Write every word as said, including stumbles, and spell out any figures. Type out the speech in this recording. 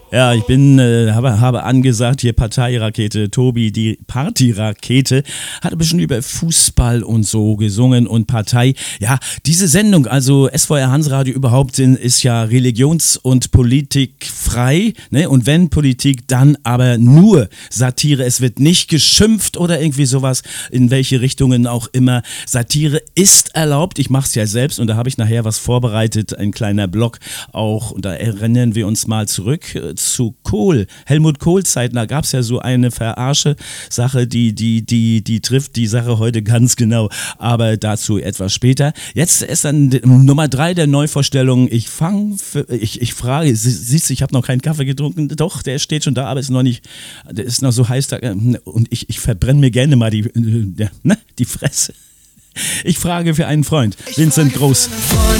Ja, ich bin, äh, habe, habe angesagt, hier Parteirakete, Tobi, die Partyrakete, hat ein bisschen über Fußball und so gesungen und Partei. Ja, diese Sendung, also S V R Hansradio überhaupt, ist ja religions- und politikfrei, ne? Und wenn Politik, dann aber nur Satire. Es wird nicht geschimpft oder irgendwie sowas, in welche Richtungen auch immer. Satire ist erlaubt. Ich mache es ja selbst und da habe ich nachher was vorbereitet, ein kleiner Blog auch. Und da erinnern wir uns mal zurück äh, zu Kohl, Helmut Kohl-Zeiten, da gab es ja so eine Verarsche-Sache, die, die, die, die trifft die Sache heute ganz genau, aber dazu etwas später. Jetzt ist dann Nummer drei der Neuvorstellung. Ich fange, ich, ich frage, siehst du, ich habe noch keinen Kaffee getrunken, doch, der steht schon da, aber ist noch nicht, der ist noch so heiß da, und ich, ich verbrenne mir gerne mal die, die, ne, die Fresse. Ich frage für einen Freund, Vincent Groß.